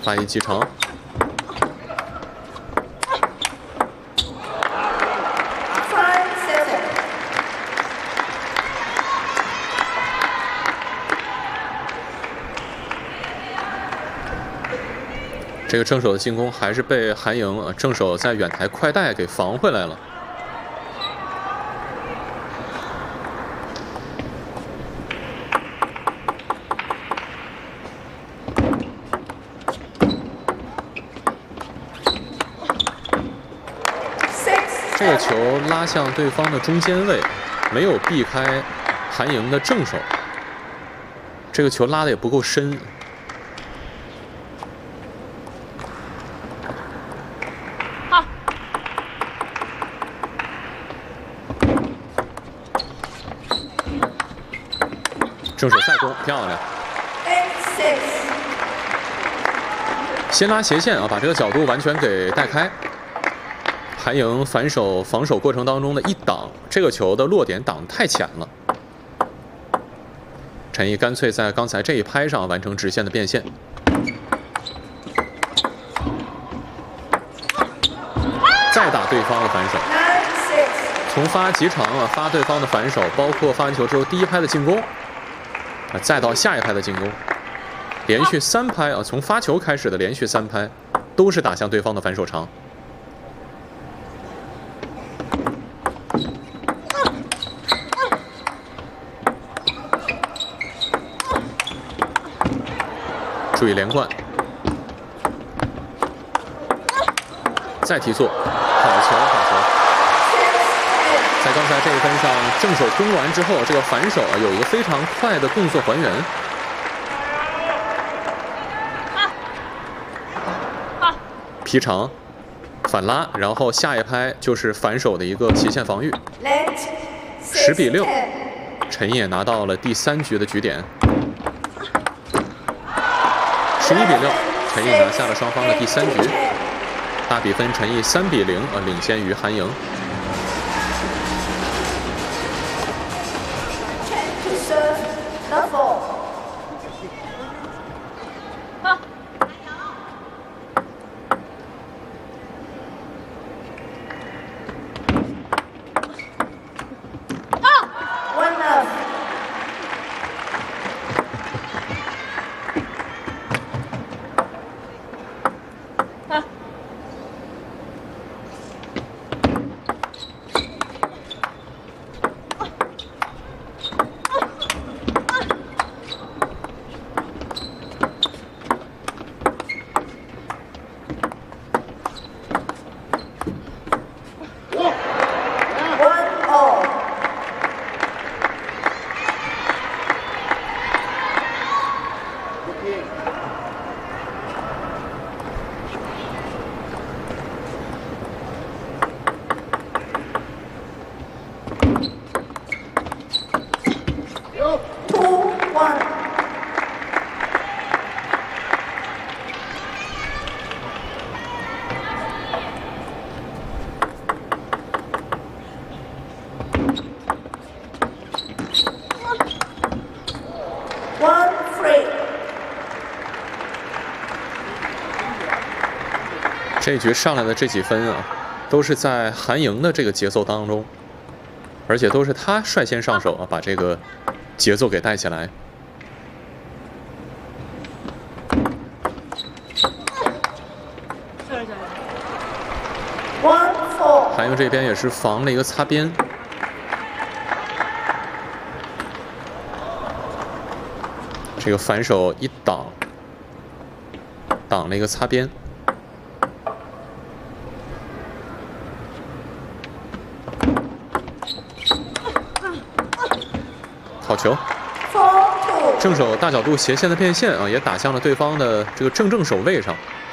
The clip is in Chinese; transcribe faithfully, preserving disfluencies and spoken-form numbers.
发一击长。 这个正手的进攻还是被韩莹啊正手在远台快带给防回来了。这个球拉向对方的中间位，没有避开韩莹的正手。这个球拉的也不够深。 正手再攻，漂亮！先拉斜线啊，把这个角度完全给带开。韩莹反手防守过程当中的一挡，这个球的落点挡太浅了。陈毅干脆在刚才这一拍上完成直线的变现。再打对方的反手，从发极长啊，发对方的反手，包括发完球之后第一拍的进攻。 啊，再到下一拍的进攻，连续三拍啊，从发球开始的连续三拍，都是打向对方的反手长。注意连贯，再提速，好球，好球！ 在刚才这一分上，正手攻完之后，这个反手啊有一个非常快的动作还原。劈长，反拉，然后下一拍就是反手的一个斜线防御。十比六，陈毅也拿到了第三局的局点。十一比六，陈毅拿下了双方的第三局。大比分，陈毅三比零啊领先于韩莹。 这一局上来的这几分啊，都是在韩莹的这个节奏当中，而且都是他率先上手啊，把这个节奏给带起来。韩莹这边也是防了一个擦边。 这个反手一挡，挡了一个擦边，好球！正手大角度斜线的变线啊，也打向了对方的这个正正手位上。